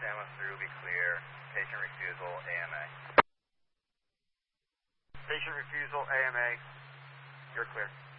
San Luis through, be clear. Patient refusal, AMA. Patient refusal, AMA. You're clear.